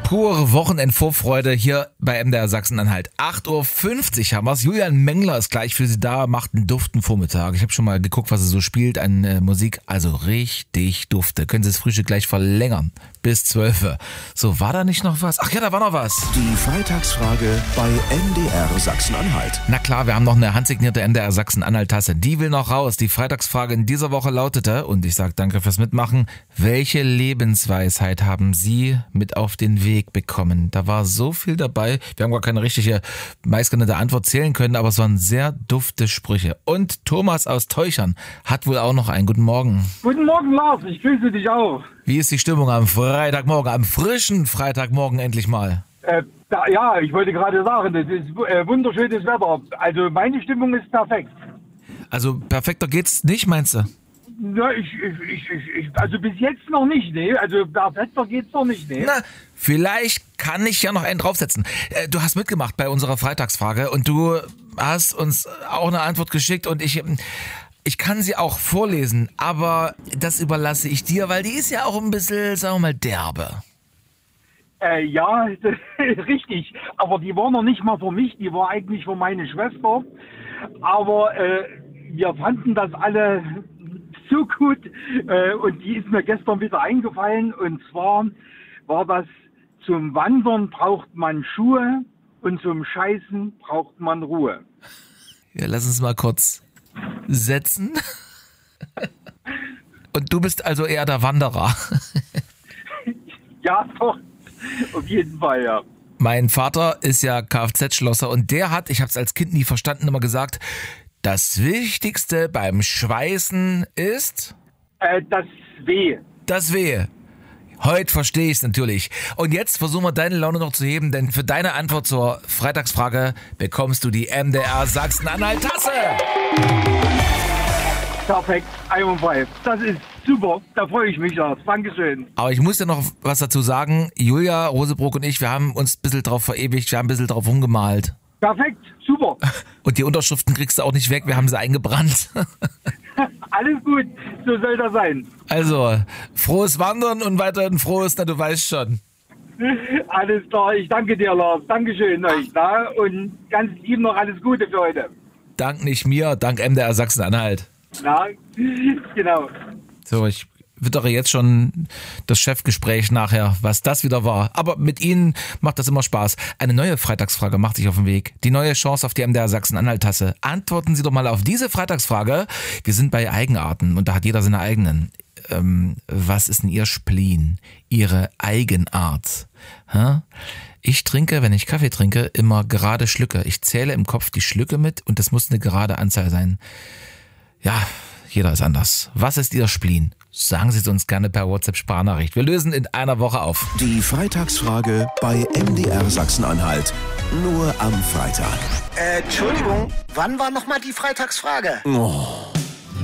Pure Wochenendvorfreude hier bei MDR Sachsen-Anhalt. 8.50 Uhr haben wir's. Julian Mengler ist gleich für Sie da, macht einen duften Vormittag. Ich habe schon mal geguckt, was er so spielt an Musik. Also richtig dufte. Können Sie das Frühstück gleich verlängern bis 12 Uhr. So, war da nicht noch was? Ach ja, da war noch was. Die Freitagsfrage bei MDR Sachsen-Anhalt. Na klar, wir haben noch eine handsignierte MDR Sachsen-Anhalt-Tasse. Die will noch raus. Die Freitagsfrage in dieser Woche lautete, und ich sage danke fürs Mitmachen, welche Lebensweisheit haben Sie mit auf den Weg bekommen? Da war so viel dabei. Wir haben gar keine richtige meistgenannte Antwort zählen können, aber es waren sehr dufte Sprüche. Und Thomas aus Teuchern hat wohl auch noch einen. Guten Morgen. Guten Morgen, Lars. Ich grüße dich auch. Wie ist die Stimmung am Freitagmorgen, am frischen Freitagmorgen endlich mal? Ja, ich wollte gerade sagen, es ist wunderschönes Wetter. Also meine Stimmung ist perfekt. Also perfekter geht's nicht, meinst du? Ja, also bis jetzt noch nicht, ne? Also perfekter geht's noch nicht, ne? Na, vielleicht kann ich ja noch einen draufsetzen. Du hast mitgemacht bei unserer Freitagsfrage und du hast uns auch eine Antwort geschickt und ich kann sie auch vorlesen, aber das überlasse ich dir, weil die ist ja auch ein bisschen, sagen wir mal, derbe. Ja, richtig. Aber die war noch nicht mal für mich, die war eigentlich für meine Schwester. Aber wir fanden das alle so gut und die ist mir gestern wieder eingefallen. Und zwar war das: Zum Wandern braucht man Schuhe und zum Scheißen braucht man Ruhe. Ja, lass uns mal kurz setzen. Und du bist also eher der Wanderer. Ja, doch. Auf jeden Fall, ja. Mein Vater ist ja Kfz-Schlosser und der hat, ich habe es als Kind nie verstanden, immer gesagt, das Wichtigste beim Schweißen ist? Das Weh. Das Wehe. Heute verstehe ich es natürlich. Und jetzt versuchen wir deine Laune noch zu heben, denn für deine Antwort zur Freitagsfrage bekommst du die MDR Sachsen-Anhalt-Tasse. Perfekt, einwandfrei. Das ist super, da freue ich mich ja. Dankeschön. Aber ich muss dir noch was dazu sagen. Julia Rosebrock und ich, wir haben uns ein bisschen drauf verewigt, wir haben ein bisschen drauf rumgemalt. Perfekt, super. Und die Unterschriften kriegst du auch nicht weg, wir haben sie eingebrannt. Alles gut, so soll das sein. Also, frohes Wandern und weiterhin frohes, na du weißt schon. Alles klar, ich danke dir, Lars. Dankeschön euch. Na? Und ganz lieb noch alles Gute für heute. Dank nicht mir, dank MDR Sachsen-Anhalt. Na, genau. So, ich wittere jetzt schon das Chefgespräch nachher, was das wieder war. Aber mit Ihnen macht das immer Spaß. Eine neue Freitagsfrage macht sich auf den Weg. Die neue Chance auf die MDR Sachsen-Anhalt-Tasse. Antworten Sie doch mal auf diese Freitagsfrage. Wir sind bei Eigenarten und da hat jeder seine eigenen. Was ist denn Ihr Spleen? Ihre Eigenart? Ich trinke, wenn ich Kaffee trinke, immer gerade Schlücke. Ich zähle im Kopf die Schlücke mit und das muss eine gerade Anzahl sein. Ja, jeder ist anders. Was ist Ihr Spleen? Sagen Sie es uns gerne per WhatsApp-Sprachnachricht. Wir lösen in einer Woche auf. Die Freitagsfrage bei MDR Sachsen-Anhalt. Nur am Freitag. Entschuldigung, wann war nochmal die Freitagsfrage? Oh.